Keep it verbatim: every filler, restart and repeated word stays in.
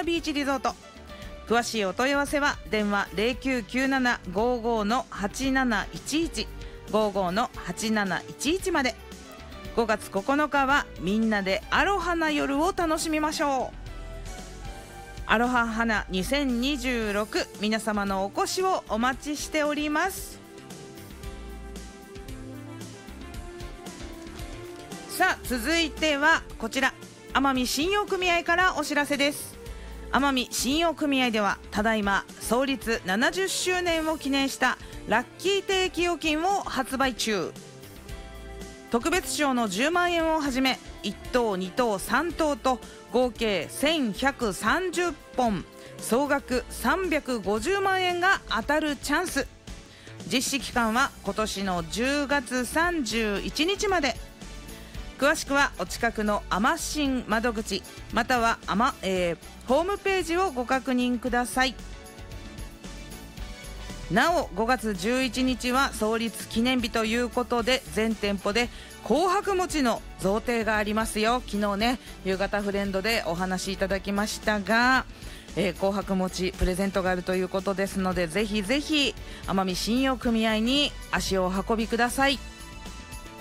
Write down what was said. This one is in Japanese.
ナビーチリゾート。詳しいお問い合わせは電話 ゼロきゅうきゅうなな ごーごー のはちなないちいち ごーごー のはちなないちいちまで。ごがつここのかはみんなでアロハな夜を楽しみましょう。アロハ花にせんにじゅうろく、皆様のお越しをお待ちしております。さあ続いてはこちら、奄美信用組合からお知らせです。奄美信用組合ではただいま創立ななじゅっしゅうねんを記念したラッキー定期預金を発売中。特別賞のじゅうまんえんをはじめいっとうにとうさんとうと合計せんひゃくさんじゅっぽん、総額さんびゃくごじゅうまんえんが当たるチャンス。実施期間は今年のじゅうがつさんじゅういちにちまで。詳しくはお近くのアマシン窓口またはアマ、えー、ホームページをご確認ください。なおごがつじゅういちにちは創立記念日ということで、全店舗で紅白餅の贈呈がありますよ。昨日ね、夕方フレンドでお話しいただきましたが、えー、紅白餅プレゼントがあるということですので、ぜひぜひ奄美信用組合に足をお運びください。